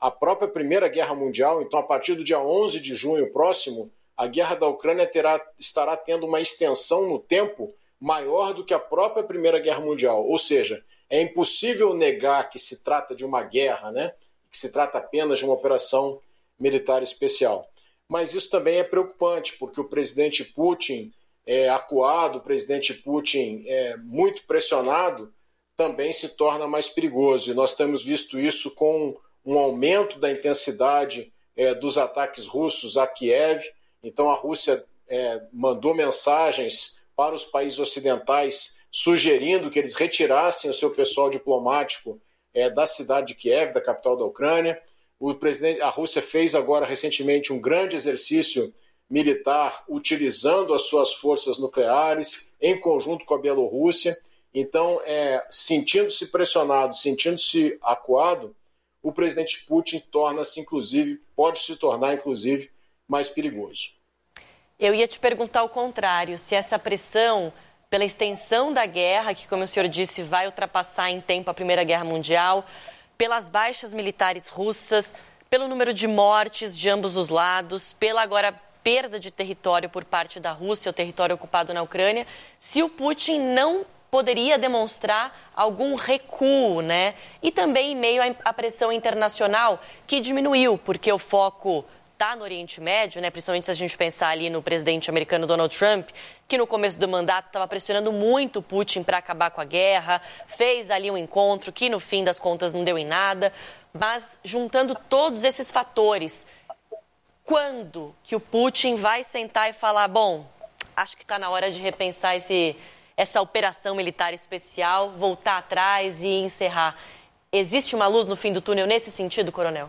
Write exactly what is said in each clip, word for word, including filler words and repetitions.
a própria Primeira Guerra Mundial. Então, a partir do dia onze de junho próximo, a guerra da Ucrânia terá, estará tendo uma extensão no tempo maior do que a própria Primeira Guerra Mundial. Ou seja, é impossível negar que se trata de uma guerra, né? Que se trata apenas de uma operação militar especial. Mas isso também é preocupante, porque o presidente Putin é acuado, o presidente Putin é muito pressionado, também se torna mais perigoso. E nós temos visto isso com um aumento da intensidade é, dos ataques russos a Kiev. Então a Rússia é, mandou mensagens para os países ocidentais sugerindo que eles retirassem o seu pessoal diplomático é, da cidade de Kiev, da capital da Ucrânia. O presidente, a Rússia fez agora recentemente um grande exercício militar utilizando as suas forças nucleares em conjunto com a Bielorrússia. Então, é, sentindo-se pressionado, sentindo-se acuado, o presidente Putin torna-se, inclusive, pode se tornar, inclusive, mais perigoso. Eu ia te perguntar o contrário, se essa pressão pela extensão da guerra, que, como o senhor disse, vai ultrapassar em tempo a Primeira Guerra Mundial, pelas baixas militares russas, pelo número de mortes de ambos os lados, pela agora perda de território por parte da Rússia, o território ocupado na Ucrânia, se o Putin não poderia demonstrar algum recuo, né? E também em meio à pressão internacional que diminuiu, porque o foco está no Oriente Médio, né? Principalmente se a gente pensar ali no presidente americano Donald Trump, que no começo do mandato estava pressionando muito o Putin para acabar com a guerra, fez ali um encontro que no fim das contas não deu em nada, mas juntando todos esses fatores, quando que o Putin vai sentar e falar, bom, acho que está na hora de repensar esse... essa operação militar especial, voltar atrás e encerrar. Existe uma luz no fim do túnel nesse sentido, coronel?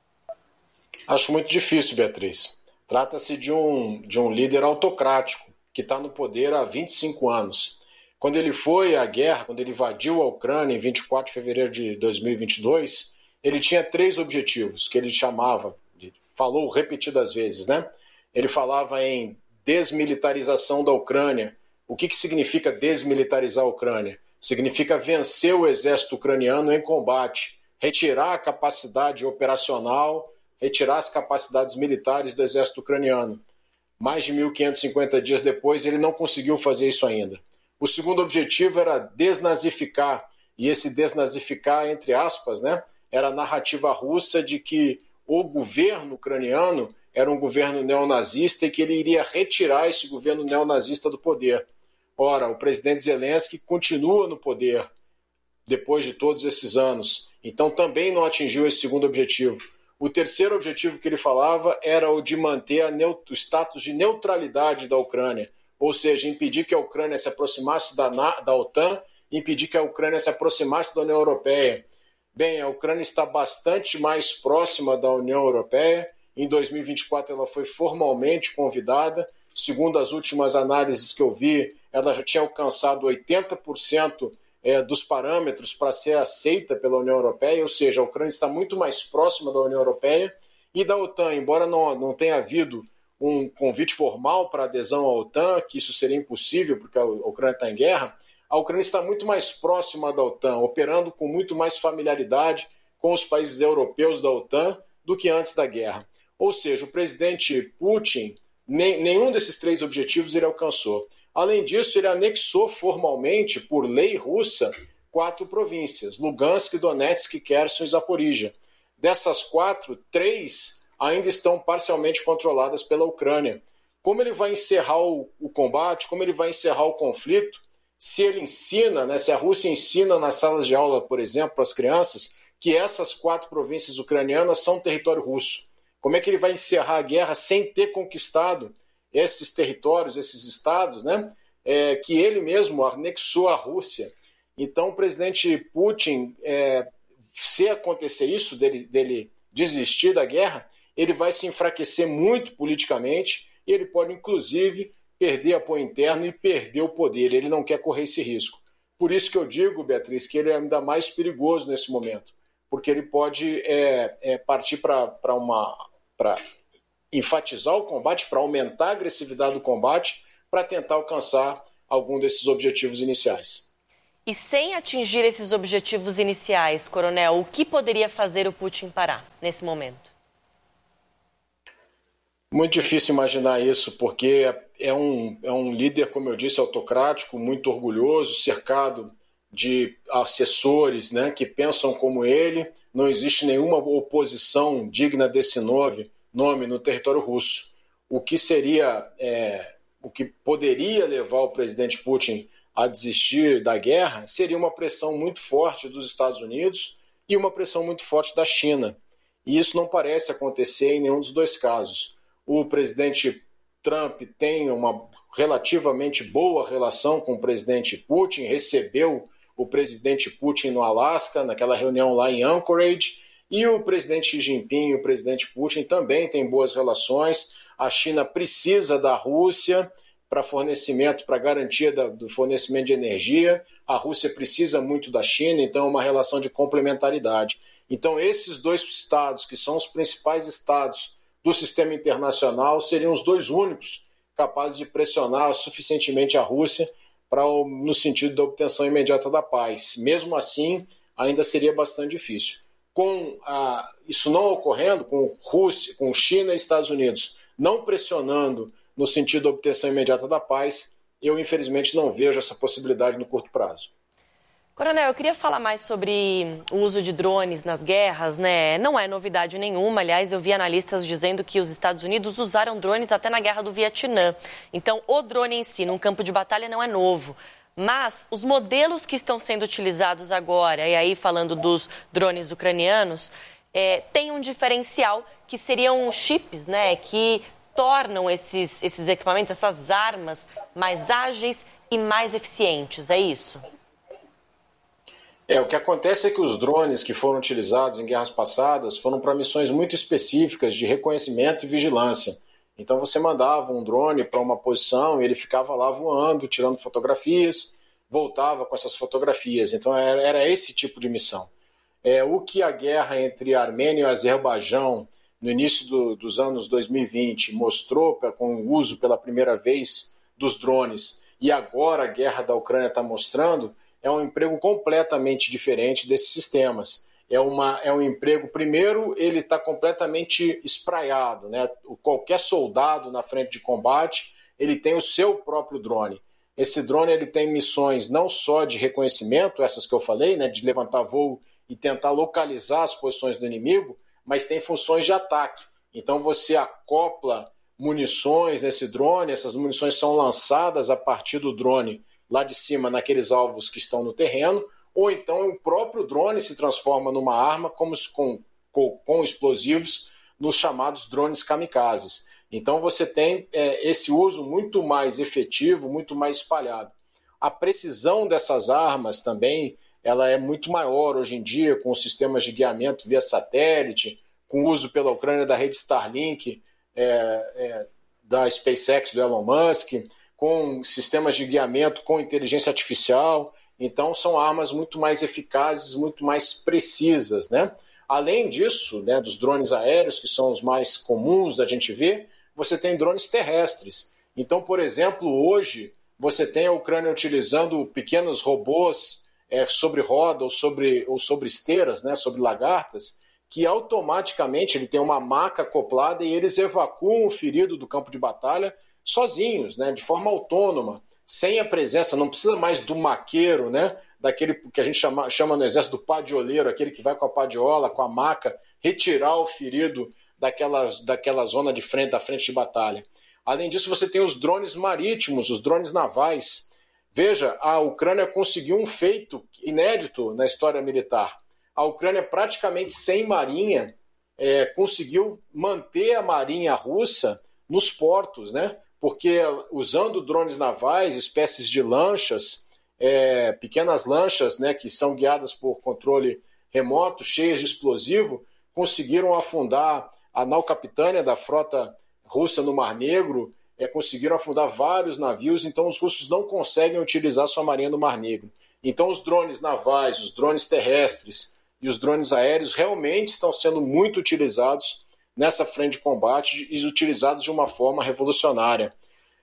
Acho muito difícil, Beatriz. Trata-se de um, de um líder autocrático que está no poder há vinte e cinco anos. Quando ele foi à guerra, quando ele invadiu a Ucrânia em vinte e quatro de fevereiro de dois mil e vinte e dois, ele tinha três objetivos que ele chamava, falou repetidas vezes, né? Ele falava em desmilitarização da Ucrânia. O que, que significa desmilitarizar a Ucrânia? Significa vencer o exército ucraniano em combate, retirar a capacidade operacional, retirar as capacidades militares do exército ucraniano. Mais de mil quinhentos e cinquenta dias depois, ele não conseguiu fazer isso ainda. O segundo objetivo era desnazificar, e esse desnazificar, entre aspas, né, era a narrativa russa de que o governo ucraniano era um governo neonazista e que ele iria retirar esse governo neonazista do poder. Ora, o presidente Zelensky continua no poder depois de todos esses anos, então também não atingiu esse segundo objetivo. O terceiro objetivo que ele falava era o de manter a neut- o status de neutralidade da Ucrânia, ou seja, impedir que a Ucrânia se aproximasse da, da OTAN, impedir que a Ucrânia se aproximasse da União Europeia. Bem, a Ucrânia está bastante mais próxima da União Europeia. Em dois mil e vinte e quatro ela foi formalmente convidada. Segundo as últimas análises que eu vi, ela já tinha alcançado oitenta por cento dos parâmetros para ser aceita pela União Europeia, ou seja, a Ucrânia está muito mais próxima da União Europeia e da OTAN, embora não, não tenha havido um convite formal para adesão à OTAN, que isso seria impossível porque a Ucrânia está em guerra, a Ucrânia está muito mais próxima da OTAN, operando com muito mais familiaridade com os países europeus da OTAN do que antes da guerra. Ou seja, o presidente Putin, nem, nenhum desses três objetivos ele alcançou. Além disso, ele anexou formalmente, por lei russa, quatro províncias, Lugansk, Donetsk, Kherson e Zaporíjia. Dessas quatro, três ainda estão parcialmente controladas pela Ucrânia. Como ele vai encerrar o, o combate, como ele vai encerrar o conflito, se ele ensina, né, se a Rússia ensina nas salas de aula, por exemplo, para as crianças, que essas quatro províncias ucranianas são território russo. Como é que ele vai encerrar a guerra sem ter conquistado esses territórios, esses estados, né, é, que ele mesmo anexou à Rússia? Então, o presidente Putin, é, se acontecer isso, dele, dele desistir da guerra, ele vai se enfraquecer muito politicamente e ele pode, inclusive, perder apoio interno e perder o poder. Ele não quer correr esse risco. Por isso que eu digo, Beatriz, que ele é ainda mais perigoso nesse momento, porque ele pode é, é, partir para uma... para enfatizar o combate, para aumentar a agressividade do combate, para tentar alcançar algum desses objetivos iniciais. E sem atingir esses objetivos iniciais, coronel, o que poderia fazer o Putin parar nesse momento? Muito difícil imaginar isso, porque é um, é um líder, como eu disse, autocrático, muito orgulhoso, cercado de assessores, né, que pensam como ele. Não existe nenhuma oposição digna desse nome, nome no território russo. O que seria, é, o que poderia levar o presidente Putin a desistir da guerra seria uma pressão muito forte dos Estados Unidos e uma pressão muito forte da China. E isso não parece acontecer em nenhum dos dois casos. O presidente Trump tem uma relativamente boa relação com o presidente Putin, recebeu o presidente Putin no Alasca, naquela reunião lá em Anchorage, e o presidente Xi Jinping e o presidente Putin também têm boas relações. A China precisa da Rússia para fornecimento, para garantia do fornecimento de energia. A Rússia precisa muito da China, então é uma relação de complementaridade. Então esses dois estados, que são os principais estados do sistema internacional, seriam os dois únicos capazes de pressionar suficientemente a Rússia para, no sentido da obtenção imediata da paz. Mesmo assim, ainda seria bastante difícil. Com a, isso não ocorrendo, com Rússia, com China e Estados Unidos não pressionando no sentido da obtenção imediata da paz, eu infelizmente não vejo essa possibilidade no curto prazo. Coronel, eu queria falar mais sobre o uso de drones nas guerras, né? Não é novidade nenhuma, aliás, eu vi analistas dizendo que os Estados Unidos usaram drones até na guerra do Vietnã. Então, o drone em si, num campo de batalha, não é novo. Mas os modelos que estão sendo utilizados agora, e aí falando dos drones ucranianos, é, tem um diferencial que seriam chips, né? Que tornam esses, esses equipamentos, essas armas, mais ágeis e mais eficientes, é isso? É, o que acontece é que os drones que foram utilizados em guerras passadas foram para missões muito específicas de reconhecimento e vigilância. Então você mandava um drone para uma posição e ele ficava lá voando, tirando fotografias, voltava com essas fotografias. Então era, era esse tipo de missão. É, o que a guerra entre a Armênia e o Azerbaijão, no início do, dos anos dois mil e vinte, mostrou pra, com o uso pela primeira vez dos drones, e agora a guerra da Ucrânia está mostrando, é um emprego completamente diferente desses sistemas. É, uma, é um emprego, primeiro, ele está completamente espraiado, né? Qualquer soldado na frente de combate, ele tem o seu próprio drone. Esse drone ele tem missões não só de reconhecimento, essas que eu falei, né? De levantar voo e tentar localizar as posições do inimigo, mas tem funções de ataque. Então você acopla munições nesse drone, essas munições são lançadas a partir do drone lá de cima naqueles alvos que estão no terreno, ou então o próprio drone se transforma numa arma como com, com, com explosivos nos chamados drones kamikazes. Então você tem é, esse uso muito mais efetivo, muito mais espalhado. A precisão dessas armas também ela é muito maior hoje em dia, com os sistemas de guiamento via satélite, com o uso pela Ucrânia da rede Starlink, é, é, da SpaceX, do Elon Musk, com sistemas de guiamento com inteligência artificial. Então são armas muito mais eficazes, muito mais precisas, né? Além disso, né, dos drones aéreos, que são os mais comuns da gente ver, você tem drones terrestres. Então, por exemplo, hoje você tem a Ucrânia utilizando pequenos robôs é, sobre roda ou sobre, ou sobre esteiras, né, sobre lagartas, que automaticamente ele tem uma maca acoplada e eles evacuam o ferido do campo de batalha sozinhos, né, de forma autônoma, sem a presença, não precisa mais do maqueiro, né, daquele que a gente chama, chama no exército do padioleiro, aquele que vai com a padiola, com a maca, retirar o ferido daquela, daquela zona de frente, da frente de batalha. Além disso, você tem os drones marítimos, os drones navais. Veja, a Ucrânia conseguiu um feito inédito na história militar. A Ucrânia, praticamente sem marinha, é, conseguiu manter a marinha russa nos portos, né? Porque usando drones navais, espécies de lanchas, é, pequenas lanchas, né, que são guiadas por controle remoto, cheias de explosivo, conseguiram afundar a nau capitânia da frota russa no Mar Negro, é, conseguiram afundar vários navios, então os russos não conseguem utilizar sua marinha no Mar Negro. Então os drones navais, os drones terrestres e os drones aéreos realmente estão sendo muito utilizados nessa frente de combate e utilizados de uma forma revolucionária.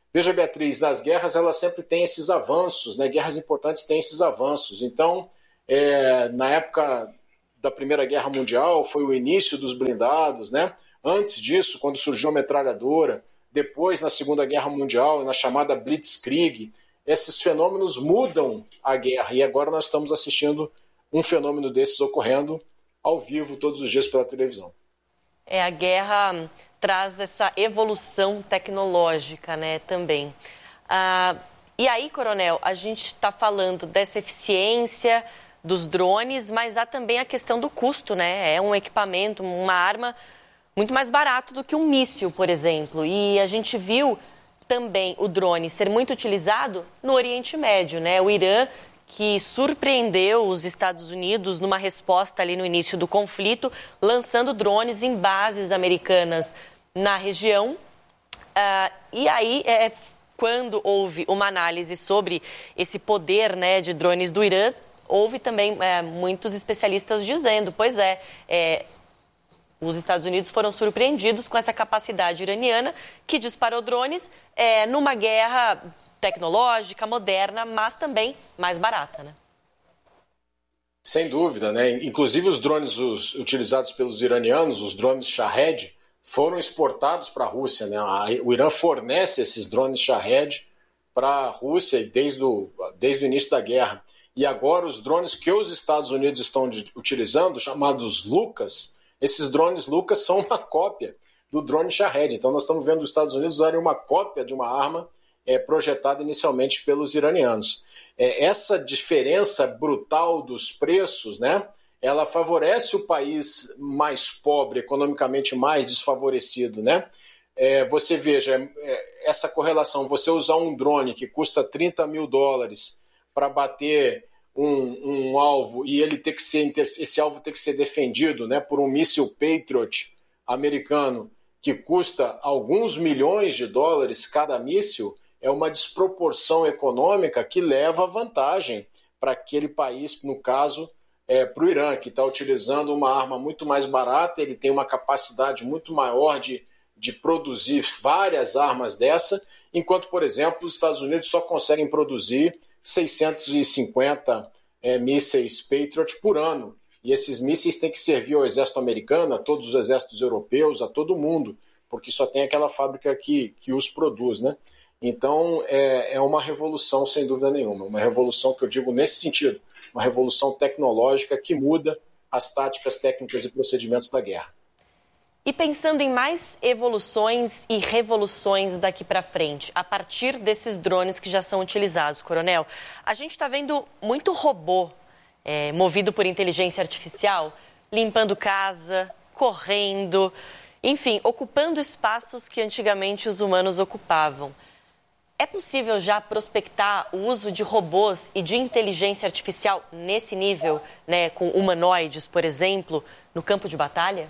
Veja, Beatriz, nas guerras elas sempre têm esses avanços, né? Guerras importantes têm esses avanços. Então, é, na época da Primeira Guerra Mundial, foi o início dos blindados, né? Antes disso, quando surgiu a metralhadora, depois na Segunda Guerra Mundial, na chamada Blitzkrieg, esses fenômenos mudam a guerra. E agora nós estamos assistindo um fenômeno desses ocorrendo ao vivo todos os dias pela televisão. É, a guerra traz essa evolução tecnológica, né, também. Ah, e aí, Coronel, a gente está falando dessa eficiência dos drones, mas há também a questão do custo, né? É um equipamento, uma arma muito mais barato do que um míssil, por exemplo. E a gente viu também o drone ser muito utilizado no Oriente Médio, né? O Irã, que surpreendeu os Estados Unidos numa resposta ali no início do conflito, lançando drones em bases americanas na região. Uh, e aí, é, quando houve uma análise sobre esse poder, né, de drones do Irã, houve também é, muitos especialistas dizendo, pois é, é, os Estados Unidos foram surpreendidos com essa capacidade iraniana que disparou drones é, numa guerra tecnológica, moderna, mas também mais barata, né? Sem dúvida, né? Inclusive os drones os, utilizados pelos iranianos, os drones Shahed, foram exportados para a Rússia, né? O Irã fornece esses drones Shahed para a Rússia desde o, desde o início da guerra. E agora os drones que os Estados Unidos estão de, utilizando, chamados Lucas, esses drones Lucas são uma cópia do drone Shahed. Então nós estamos vendo os Estados Unidos usarem uma cópia de uma arma é, projetada inicialmente pelos iranianos. É, essa diferença brutal dos preços, né, ela favorece o país mais pobre, economicamente mais desfavorecido, né? É, você veja, é, essa correlação, você usar um drone que custa trinta mil dólares para bater um, um alvo e ele ter que ser, esse alvo ter que ser defendido, né, por um míssil Patriot americano que custa alguns milhões de dólares cada míssil, é uma desproporção econômica que leva vantagem para aquele país, no caso, é, para o Irã, que está utilizando uma arma muito mais barata, ele tem uma capacidade muito maior de, de produzir várias armas dessa, enquanto, por exemplo, os Estados Unidos só conseguem produzir seiscentos e cinquenta é, mísseis Patriot por ano. E esses mísseis têm que servir ao exército americano, a todos os exércitos europeus, a todo mundo, porque só tem aquela fábrica que, que os produz, né? Então, é, é uma revolução, sem dúvida nenhuma. Uma revolução que eu digo nesse sentido. Uma revolução tecnológica que muda as táticas, técnicas e procedimentos da guerra. E pensando em mais evoluções e revoluções daqui para frente, a partir desses drones que já são utilizados, Coronel, a gente está vendo muito robô é, movido por inteligência artificial, limpando casa, correndo, enfim, ocupando espaços que antigamente os humanos ocupavam. É possível já prospectar o uso de robôs e de inteligência artificial nesse nível, né, com humanoides, por exemplo, no campo de batalha?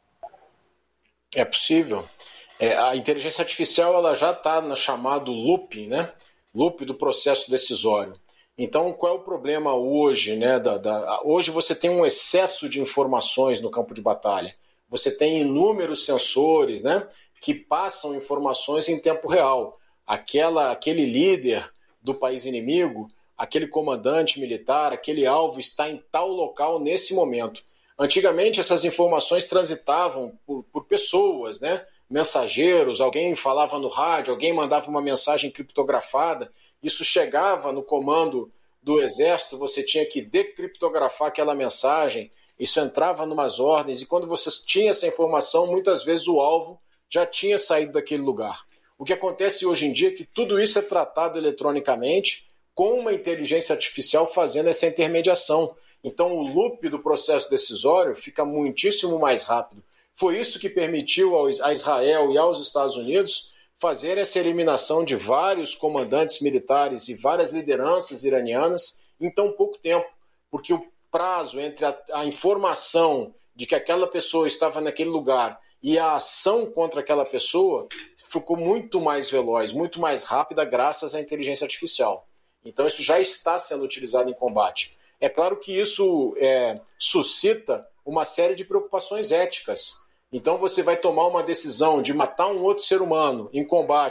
É possível. É, a inteligência artificial ela já está no chamado loop, né? Loop do processo decisório. Então, qual é o problema hoje? Né, da, da, hoje você tem um excesso de informações no campo de batalha. Você tem inúmeros sensores, né, que passam informações em tempo real. Aquela, aquele líder do país inimigo, aquele comandante militar, aquele alvo está em tal local nesse momento. Antigamente essas informações transitavam por, por pessoas, né? Mensageiros, alguém falava no rádio, alguém mandava uma mensagem criptografada, isso chegava no comando do exército, você tinha que decriptografar aquela mensagem, isso entrava numas ordens, e quando você tinha essa informação, muitas vezes o alvo já tinha saído daquele lugar. O que acontece hoje em dia é que tudo isso é tratado eletronicamente com uma inteligência artificial fazendo essa intermediação. Então o loop do processo decisório fica muitíssimo mais rápido. Foi isso que permitiu a Israel e aos Estados Unidos fazer essa eliminação de vários comandantes militares e várias lideranças iranianas em tão pouco tempo, porque o prazo entre a, a informação de que aquela pessoa estava naquele lugar e a ação contra aquela pessoa ficou muito mais veloz, muito mais rápida graças à inteligência artificial. Então isso já está sendo utilizado em combate. É claro que isso é, suscita uma série de preocupações éticas. Então você vai tomar uma decisão de matar um outro ser humano em combate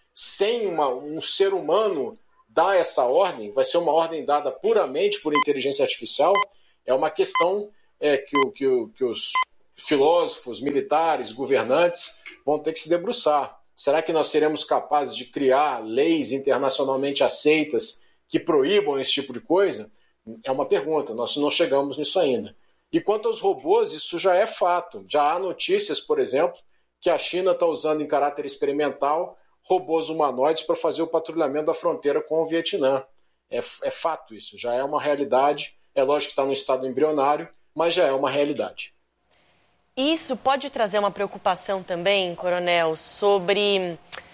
sem uma, um ser humano dar essa ordem, vai ser uma ordem dada puramente por inteligência artificial, é uma questão é, que, o, que, o, que os filósofos, militares, governantes vão ter que se debruçar. Será que nós seremos capazes de criar leis internacionalmente aceitas que proíbam esse tipo de coisa? É uma pergunta, nós não chegamos nisso ainda. E quanto aos robôs, isso já é fato. Já há notícias, por exemplo, que a China está usando em caráter experimental robôs humanoides para fazer o patrulhamento da fronteira com o Vietnã. É, é fato isso, já é uma realidade. É lógico que está no estado embrionário, mas já é uma realidade. Isso pode trazer uma preocupação também, coronel, sobre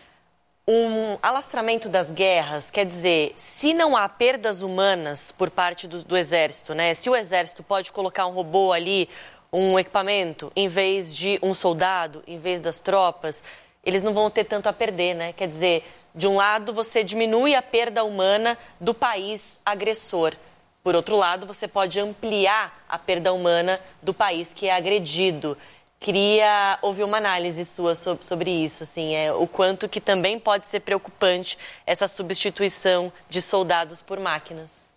um alastramento das guerras. Quer dizer, se não há perdas humanas por parte do, do Exército, né? Se o Exército pode colocar um robô ali, um equipamento, em vez de um soldado, em vez das tropas, eles não vão ter tanto a perder, né? Quer dizer, de um lado você diminui a perda humana do país agressor. Por outro lado, você pode ampliar a perda humana do país que é agredido. Queria ouvir uma análise sua sobre isso, assim, é, o quanto que também pode ser preocupante essa substituição de soldados por máquinas.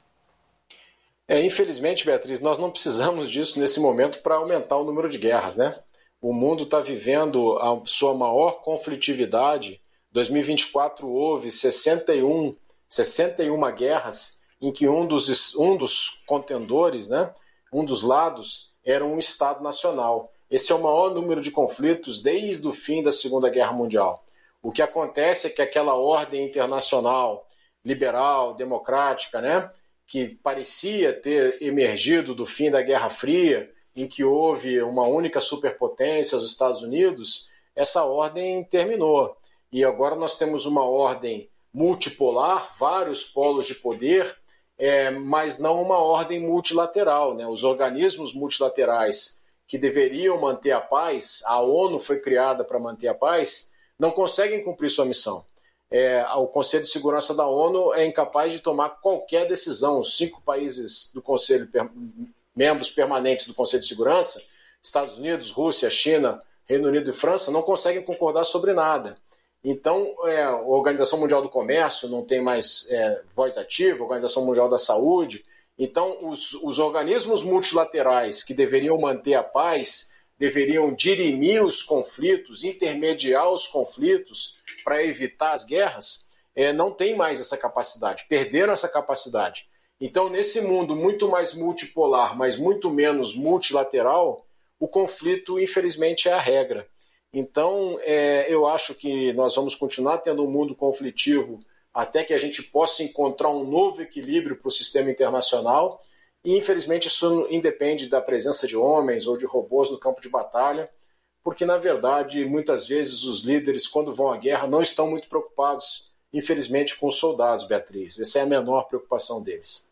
É, infelizmente, Beatriz, nós não precisamos disso nesse momento para aumentar o número de guerras, né? O mundo está vivendo a sua maior conflitividade. Em dois mil e vinte e quatro houve sessenta e um, sessenta e uma guerras em que um dos, um dos contendores, né, um dos lados, era um Estado nacional. Esse é o maior número de conflitos desde o fim da Segunda Guerra Mundial. O que acontece é que aquela ordem internacional, liberal, democrática, né, que parecia ter emergido do fim da Guerra Fria, em que houve uma única superpotência, os Estados Unidos, essa ordem terminou. E agora nós temos uma ordem multipolar, vários polos de poder, É, mas não uma ordem multilateral, né? Os organismos multilaterais que deveriam manter a paz, a ONU foi criada para manter a paz, não conseguem cumprir sua missão. É, o Conselho de Segurança da ONU é incapaz de tomar qualquer decisão. Os cinco países do Conselho, membros permanentes do Conselho de Segurança, Estados Unidos, Rússia, China, Reino Unido e França, não conseguem concordar sobre nada. Então, é, a Organização Mundial do Comércio não tem mais é, voz ativa, a Organização Mundial da Saúde. Então, os, os organismos multilaterais que deveriam manter a paz, deveriam dirimir os conflitos, intermediar os conflitos para evitar as guerras, é, não tem mais essa capacidade, perderam essa capacidade. Então, nesse mundo muito mais multipolar, mas muito menos multilateral, o conflito, infelizmente, é a regra. Então, é, eu acho que nós vamos continuar tendo um mundo conflitivo até que a gente possa encontrar um novo equilíbrio para o sistema internacional. E, infelizmente, isso independe da presença de homens ou de robôs no campo de batalha, porque, na verdade, muitas vezes os líderes, quando vão à guerra, não estão muito preocupados, infelizmente, com os soldados, Beatriz. Essa é a menor preocupação deles.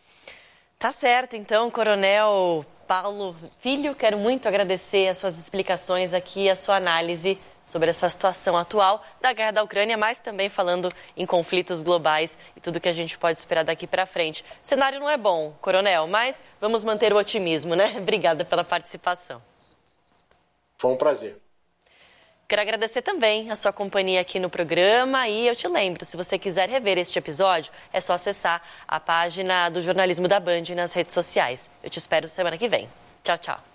Tá certo, então, Coronel Paulo Filho, quero muito agradecer as suas explicações aqui, a sua análise sobre essa situação atual da guerra da Ucrânia, mas também falando em conflitos globais e tudo que a gente pode esperar daqui para frente. O cenário não é bom, Coronel, mas vamos manter o otimismo, né? Obrigada pela participação. Foi um prazer. Quero agradecer também a sua companhia aqui no programa e eu te lembro, se você quiser rever este episódio, é só acessar a página do Jornalismo da Band nas redes sociais. Eu te espero semana que vem. Tchau, tchau.